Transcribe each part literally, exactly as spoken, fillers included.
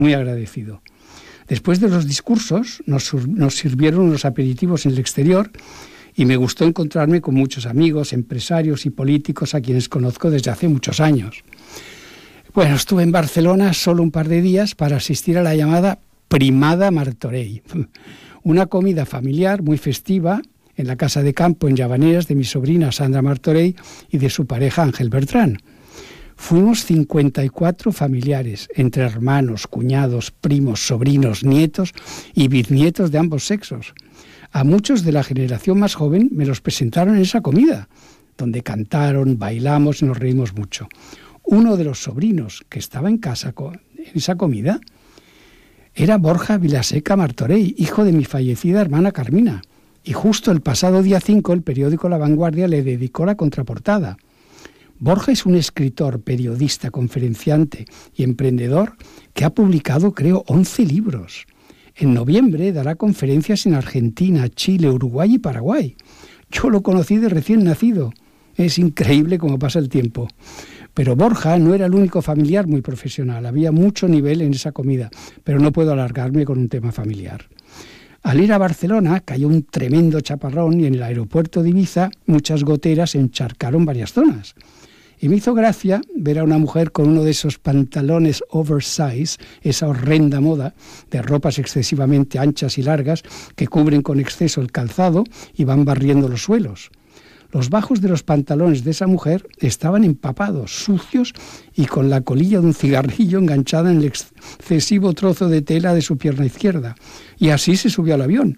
muy agradecido. Después de los discursos nos, nos sirvieron unos aperitivos en el exterior y me gustó encontrarme con muchos amigos, empresarios y políticos a quienes conozco desde hace muchos años. Bueno, estuve en Barcelona solo un par de días para asistir a la llamada Primada Martorell, una comida familiar muy festiva en la casa de campo en Llavaneres de mi sobrina Sandra Martorell y de su pareja Ángel Bertrán. Fuimos cincuenta y cuatro familiares, entre hermanos, cuñados, primos, sobrinos, nietos y bisnietos de ambos sexos. A muchos de la generación más joven me los presentaron en esa comida, donde cantaron, bailamos y nos reímos mucho. Uno de los sobrinos que estaba en casa en esa comida era Borja Vilaseca Martorell, hijo de mi fallecida hermana Carmina. Y justo el pasado día cinco el periódico La Vanguardia le dedicó la contraportada. Borja es un escritor, periodista, conferenciante y emprendedor que ha publicado, creo, once libros. En noviembre dará conferencias en Argentina, Chile, Uruguay y Paraguay. Yo lo conocí de recién nacido. Es increíble cómo pasa el tiempo. Pero Borja no era el único familiar muy profesional. Había mucho nivel en esa comida, pero no puedo alargarme con un tema familiar. Al ir a Barcelona cayó un tremendo chaparrón y en el aeropuerto de Ibiza muchas goteras encharcaron varias zonas. Y me hizo gracia ver a una mujer con uno de esos pantalones oversize, esa horrenda moda de ropas excesivamente anchas y largas que cubren con exceso el calzado y van barriendo los suelos. Los bajos de los pantalones de esa mujer estaban empapados, sucios y con la colilla de un cigarrillo enganchada en el excesivo trozo de tela de su pierna izquierda. Y así se subió al avión.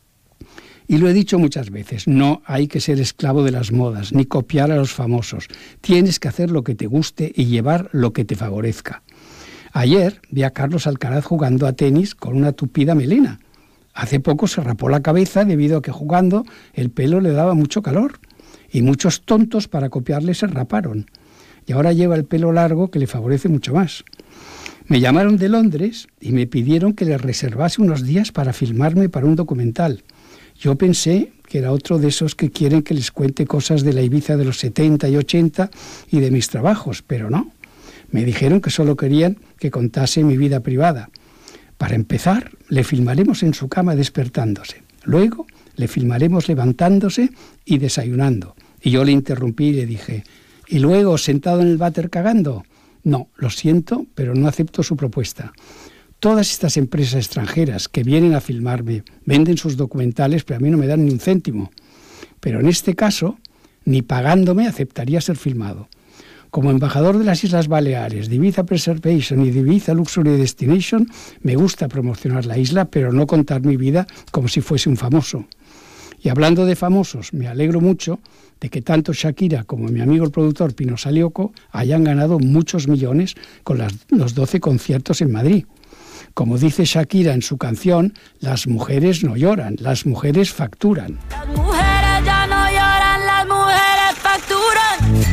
Y lo he dicho muchas veces, no hay que ser esclavo de las modas, ni copiar a los famosos. Tienes que hacer lo que te guste y llevar lo que te favorezca. Ayer vi a Carlos Alcaraz jugando a tenis con una tupida melena. Hace poco se rapó la cabeza debido a que jugando el pelo le daba mucho calor. Y muchos tontos para copiarle se raparon. Y ahora lleva el pelo largo que le favorece mucho más. Me llamaron de Londres y me pidieron que les reservase unos días para filmarme para un documental. Yo pensé que era otro de esos que quieren que les cuente cosas de la Ibiza de los setenta y ochenta y de mis trabajos, pero no. Me dijeron que solo querían que contase mi vida privada. Para empezar, le filmaremos en su cama despertándose. Luego, le filmaremos levantándose y desayunando. Y yo le interrumpí y le dije, ¿y luego sentado en el váter cagando? No, lo siento, pero no acepto su propuesta. Todas estas empresas extranjeras que vienen a filmarme venden sus documentales, pero a mí no me dan ni un céntimo. Pero en este caso, ni pagándome aceptaría ser filmado. Como embajador de las Islas Baleares, de Ibiza Preservation y de Ibiza Luxury Destination, me gusta promocionar la isla, pero no contar mi vida como si fuese un famoso. Y hablando de famosos, me alegro mucho de que tanto Shakira como mi amigo el productor Pino Salioco hayan ganado muchos millones con las, los doce conciertos en Madrid. Como dice Shakira en su canción, las mujeres no lloran, las mujeres facturan. Las mujeres ya no lloran, las mujeres facturan.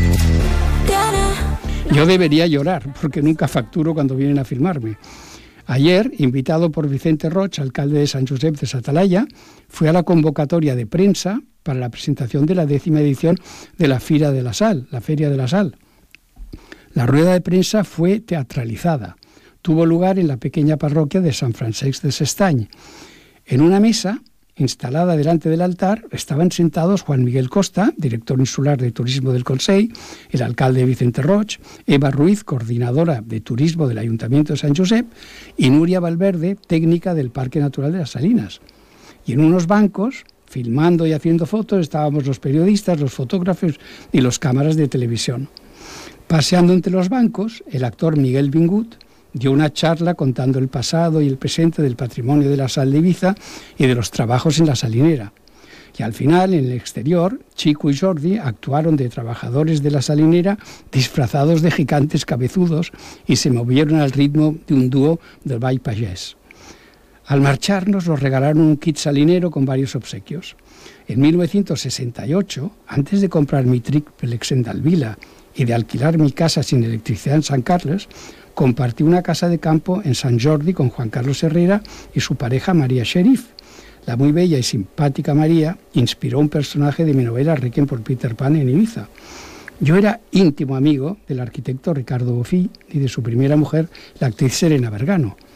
Yo debería llorar, porque nunca facturo cuando vienen a filmarme. Ayer, invitado por Vicente Roig, alcalde de Sant Josep de sa Talaia, fui a la convocatoria de prensa para la presentación de la décima edición de la Fira de la Sal, la Feria de la Sal. La rueda de prensa fue teatralizada. Tuvo lugar en la pequeña parroquia de Sant Francesc de S'Estany. En una mesa, instalada delante del altar, estaban sentados Juan Miguel Costa, director insular de Turismo del Consell, el alcalde Vicente Roig, Eva Ruiz, coordinadora de Turismo del Ayuntamiento de Sant Josep, y Núria Valverde, técnica del Parque Natural de las Salinas. Y en unos bancos, filmando y haciendo fotos, estábamos los periodistas, los fotógrafos y los cámaras de televisión. Paseando entre los bancos, el actor Miguel Vingut dio una charla contando el pasado y el presente del patrimonio de la sal de Ibiza y de los trabajos en la salinera. Y al final, en el exterior, Chico y Jordi actuaron de trabajadores de la salinera disfrazados de gigantes cabezudos y se movieron al ritmo de un dúo del Ball Pagès. Al marcharnos nos regalaron un kit salinero con varios obsequios. En mil novecientos sesenta y ocho, antes de comprar mi triplex en Dalvila y de alquilar mi casa sin electricidad en San Carles, compartí una casa de campo en Sant Jordi con Juan Carlos Herrera y su pareja María Sherif. La muy bella y simpática María inspiró un personaje de mi novela Requiem por Peter Pan en Ibiza. Yo era íntimo amigo del arquitecto Ricardo Bofill y de su primera mujer, la actriz Serena Vergano.